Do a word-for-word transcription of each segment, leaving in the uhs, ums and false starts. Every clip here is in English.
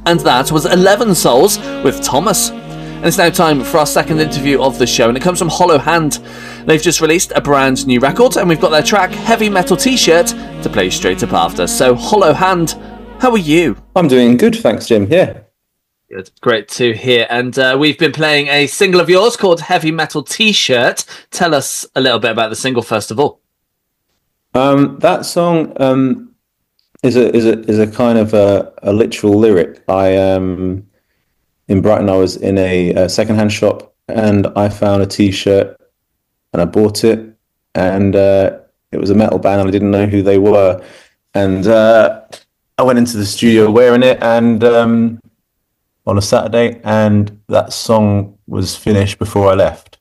And that was eleven Souls with Thomas. And it's now time for our second interview of the show, and it comes from Hollow Hand. They've just released a brand new record, and we've got their track Heavy Metal T-Shirt to play straight up after. So Hollow Hand, how are you? I'm doing good, thanks Jim. Yeah. Good. Great to hear. And uh, we've been playing a single of yours called Heavy Metal T-Shirt. Tell us a little bit about the single first of all. Um, that song um, is a is a is a kind of a, a literal lyric. I um in Brighton, I was in a, a secondhand shop and I found a T-shirt and I bought it, and uh, it was a metal band and I didn't know who they were, and uh, I went into the studio wearing it and um, on a Saturday, and that song was finished before I left.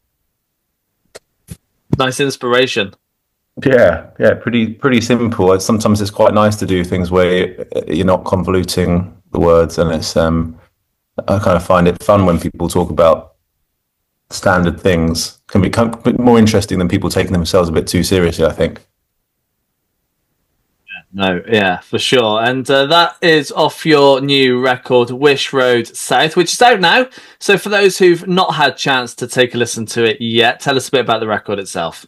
Nice inspiration. Yeah, yeah, pretty pretty simple. Sometimes it's quite nice to do things where you're not convoluting the words, and it's um, I kind of find it fun when people talk about standard things. Can become a bit more interesting than people taking themselves a bit too seriously, I think. No, yeah, for sure. And uh, that is off your new record, Wish Road South, which is out now. So for those who've not had a chance to take a listen to it yet, tell us a bit about the record itself.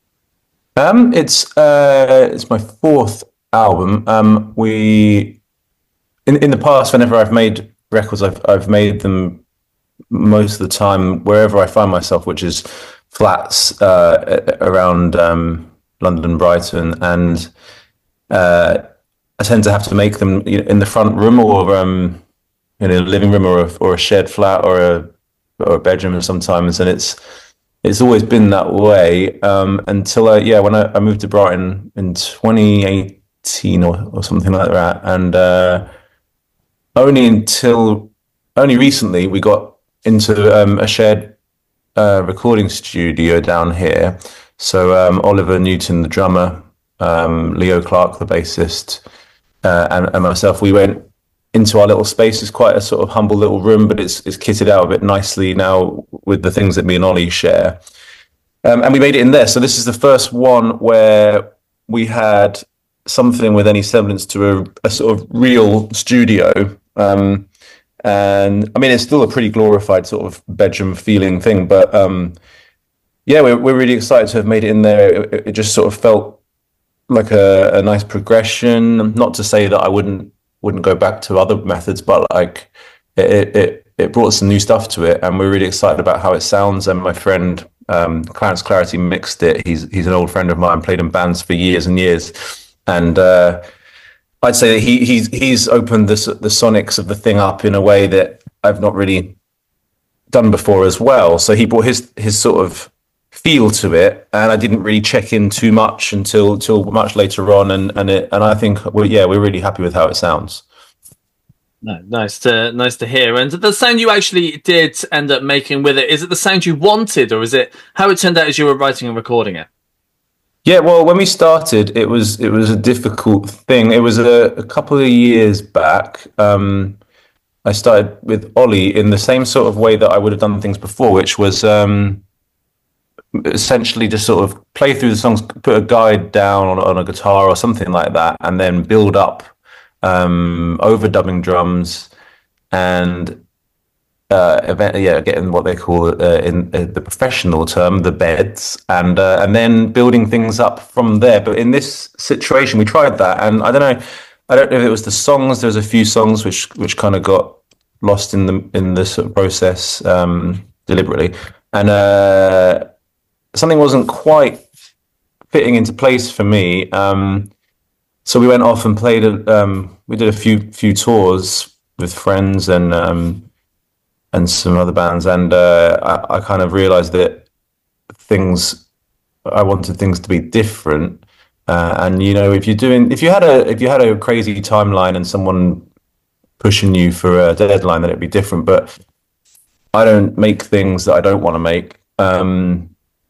Um, it's uh, it's my fourth album. Um, we in in the past, whenever I've made records, I've I've made them most of the time wherever I find myself, which is flats uh, around um, London, Brighton, and uh, I tend to have to make them in the front room or um, in a living room or a, or a shared flat or a or a bedroom sometimes, and it's it's always been that way um, until I, yeah when I, I moved to Brighton in twenty eighteen or, or something like that, and uh, only until only recently we got into um, a shared uh, recording studio down here. So um, Oliver Newton, the drummer, um, Leo Clark, the bassist, uh, and, and myself, we went into our little space. It's quite a sort of humble little room, but it's it's kitted out a bit nicely now with the things that me and Ollie share. Um, and we made it in there. So this is the first one where we had something with any semblance to a, a sort of real studio. Um, and I mean, it's still a pretty glorified sort of bedroom feeling thing, but um, yeah, we're we're really excited to have made it in there. It, it just sort of felt like a, a nice progression. Not to say that I wouldn't wouldn't go back to other methods, but like it it it brought some new stuff to it, and we're really excited about how it sounds. And my friend um, Clarence Clarity mixed it. He's he's an old friend of mine, played in bands for years and years, and uh, I'd say that he he's he's opened the the sonics of the thing up in a way that I've not really done before as well. So he brought his his sort of feel to it, and I didn't really check in too much until until much later on, and and it and I think well, yeah, we're really happy with how it sounds. No, nice to nice to hear. And the sound you actually did end up making with it, is it the sound you wanted, or is it how it turned out as you were writing and recording it? Yeah, well, when we started, it was it was a difficult thing. It was a, a couple of years back. Um, I started with Ollie in the same sort of way that I would have done things before, which was um, essentially just sort of play through the songs, put a guide down on, on a guitar or something like that, and then build up um, overdubbing drums and uh, event, yeah, getting what they call uh, in uh, the professional term the beds, and uh, and then building things up from there. But in this situation, we tried that, and I don't know, I don't know if it was the songs. There's a few songs which which kind of got lost in the in the sort of process um, deliberately, and. Uh, Something wasn't quite fitting into place for me, um, so we went off and played. A, um, we did a few few tours with friends and um, and some other bands, and uh, I, I kind of realised that things I wanted things to be different. Uh, and you know, if you're doing, if you had a if you had a crazy timeline and someone pushing you for a deadline, then it'd be different. But I don't make things that I don't want to make. Um,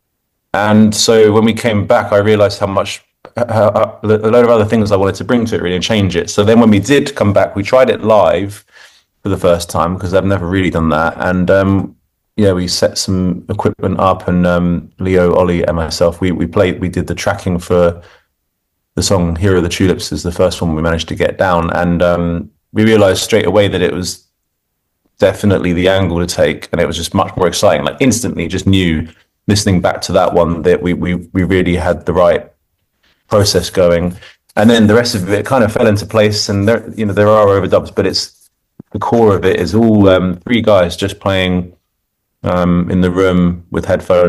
And so when we came back, I realized how much, how, a load of other things I wanted to bring to it really and change it. So then when we did come back, we tried it live for the first time because I've never really done that. And um, yeah, we set some equipment up, and um, Leo, Ollie, and myself, we we played, we did the tracking for the song "Hero of the Tulips" is the first one we managed to get down, and um, we realized straight away that it was definitely the angle to take, and it was just much more exciting. Like instantly, just knew listening back to that one that we we we really had the right process going, and then the rest of it kind of fell into place. And there, you know, there are overdubs, but it's the core of it is all um, three guys just playing um, in the room with headphones.